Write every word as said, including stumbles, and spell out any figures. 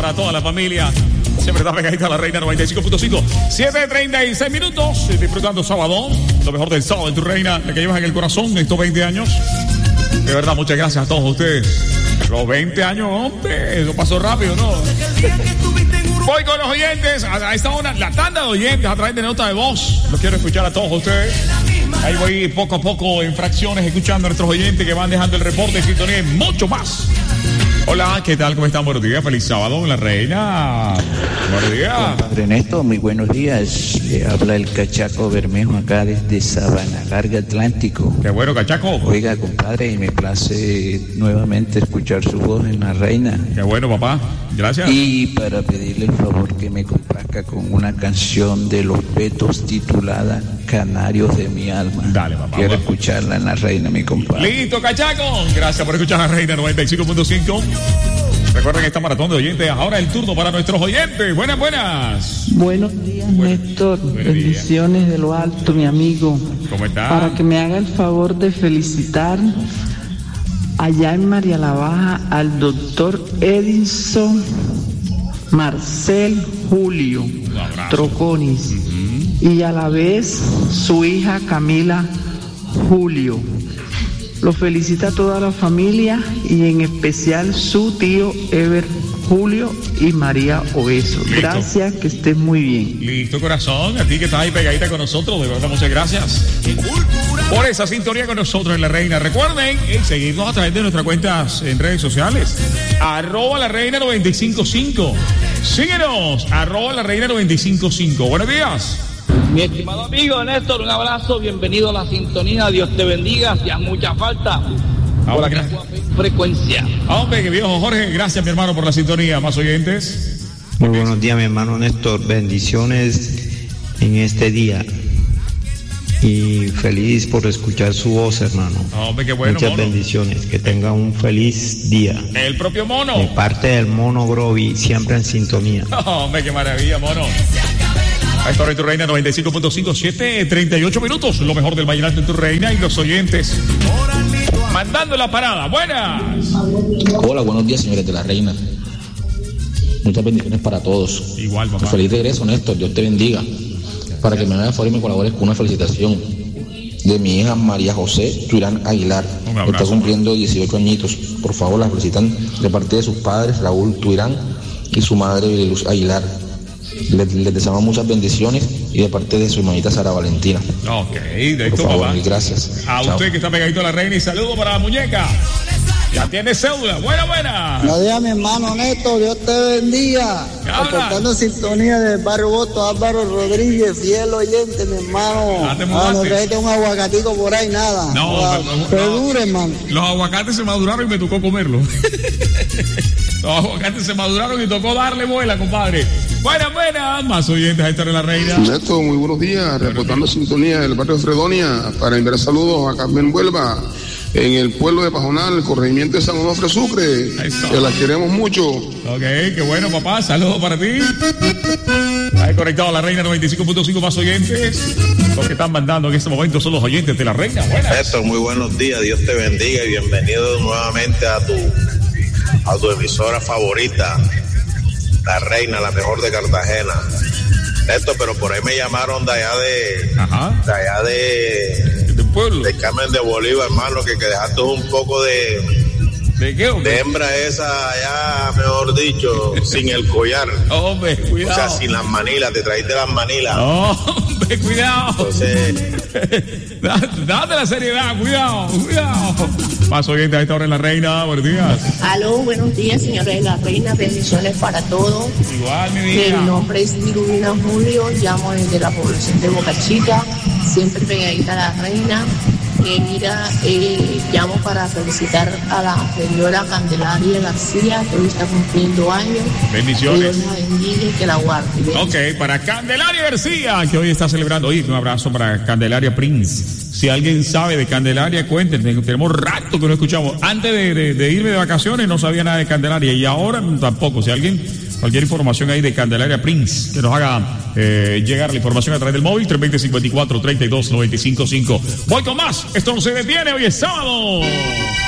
para toda la familia. Siempre está pegadita a la Reina noventa y cinco punto cinco. siete treinta y seis minutos. Disfrutando sábado. Lo mejor del sábado en tu Reina. La que llevas en el corazón estos veinte años. De verdad, muchas gracias a todos ustedes. Los veinte años, hombre. Eso pasó rápido, ¿no? Voy con los oyentes. A esta hora, la tanda de oyentes a través de nota de voz. Los quiero escuchar a todos ustedes. Ahí voy poco a poco en fracciones escuchando a nuestros oyentes que van dejando el reporte, sintonía y mucho más. Hola, ¿qué tal? ¿Cómo están? Buenos días, feliz sábado, la Reina. Buenos días. Compadre Néstor, muy buenos días. Le habla el Cachaco Bermejo acá desde Sabana Larga, Atlántico. Qué bueno, Cachaco. Oiga, compadre, me place nuevamente escuchar su voz en la Reina. Qué bueno, papá. Gracias. Y para pedirle el favor que me complazca con una canción de Los Betos titulada Canarios de mi alma. Dale, papá. Quiero papá. escucharla en la Reina, mi compadre. Listo, Cachaco. Gracias por escuchar a la Reina noventa y cinco punto cinco. Recuerden esta maratón de oyentes. Ahora el turno para nuestros oyentes. Buenas, buenas. Buenos días, Buen, Néstor. Buenos Bendiciones días. de lo alto, mi amigo. ¿Cómo está? Para que me haga el favor de felicitar allá en María la Baja al doctor Edison Marcel Julio Troconis uh-huh. y a la vez su hija Camila Julio. Lo felicita a toda la familia y en especial su tío Ever Julio y María Obeso. Listo. Gracias, que estés muy bien. Listo, corazón. A ti que estás ahí pegadita con nosotros, de verdad, muchas gracias por esa sintonía con nosotros en La Reina. Recuerden eh, seguirnos a través de nuestras cuentas en redes sociales. Arroba La Reina noventa y cinco punto cinco. Síguenos, arroba La Reina noventa y cinco punto cinco. Buenos días. Mi estimado amigo Néstor, un abrazo, bienvenido a la sintonía, Dios te bendiga, hacía mucha falta. Ahora, gracias. Frecuencia. Hombre, que viejo Jorge, gracias mi hermano por la sintonía, más oyentes. Muy buenos días mi hermano Néstor, bendiciones en este día y feliz por escuchar su voz, hermano. Hombre, qué bueno, muchas mono. Bendiciones, que tenga un feliz día. El propio mono. De parte del mono Grovi, siempre en sintonía. Hombre, qué maravilla, mono. A esta hora en tu Reina noventa y cinco punto cinco, siete treinta y ocho minutos, lo mejor del vallenato en tu Reina y los oyentes mandando la parada. Buenas. Hola, buenos días, señores de La Reina. Muchas bendiciones para todos. Igual, papá. Feliz regreso, Néstor, Dios te bendiga. Para que me haga favor y me colabores con una felicitación de mi hija María José Tuirán Aguilar. Que está cumpliendo dieciocho añitos. Por favor, la felicitan de parte de sus padres, Raúl Tuirán y su madre, Luz Aguilar. Les, les deseamos muchas bendiciones y de parte de su hermanita Sara Valentina. Ok, de esto, favor, papá. mil gracias. A Chao. usted que está pegadito a La Reina y saludo para la muñeca. Ya tiene cédula. Buena, buena. Buenos días, mi hermano Néstor. Dios te bendiga. Reportando sintonía del barrio Boto, Álvaro Rodríguez, fiel oyente, mi hermano. Ah, te ah, mudaste. no traiste un aguacatico por ahí, nada. No, wow. no, no, Que no. dure, hermano. Los aguacates se maduraron y me tocó comerlo. Los aguacates se maduraron y tocó darle vuela, compadre. Buenas, buenas. Más oyentes a estar en La Reina. Néstor, muy buenos días. Reportando sintonía del barrio de Fredonia para enviar saludos a Carmen Huelva en el pueblo de Pajonal, el corregimiento de San Onofre Sucre. Que la queremos mucho. Ok, qué bueno, papá. Saludos para ti. Ahí conectado a La Reina noventa y cinco punto cinco, más oyentes. Los que están mandando en este momento son los oyentes de La Reina. Buenas. Néstor, muy buenos días. Dios te bendiga y bienvenido nuevamente a tu, a tu emisora favorita, La Reina, la mejor de Cartagena. Néstor, pero por ahí me llamaron de allá de... Ajá. De allá de... Del pueblo. De Carmen de Bolívar, hermano, que, que dejaste un poco de... ¿De qué, hombre? De hembra esa allá, mejor dicho, sin el collar. Hombre, cuidado. O sea, sin las manilas, te trajiste las manilas. Hombre, cuidado. Entonces... Date la seriedad, cuidado, cuidado. Más oyentes a esta hora en La Reina, buenos días. Aló, buenos días, señores de La Reina, bendiciones para todos. Igual, mi vida. Mi nombre es Irulina Julio, llamo desde la población de Boca Chica, siempre pegadita a La Reina. Eh, mira, eh, llamo para felicitar a la señora Candelaria García, que hoy está cumpliendo años. Bendiciones. Que Dios la bendiga y que la guarde. Ok, para Candelaria García, que hoy está celebrando. Oye, un abrazo para Candelaria Prince. Si alguien sabe de Candelaria, cuéntenme. Tenemos rato que no escuchamos. Antes de, de, de irme de vacaciones no sabía nada de Candelaria y ahora tampoco. Si alguien, cualquier información ahí de Candelaria Prince, que nos haga eh, llegar la información a través del móvil, tres dos cero, cincuenta y cuatro, treinta y dos, noventa y cinco, cinco. Voy con más. Esto no se detiene. Hoy es sábado.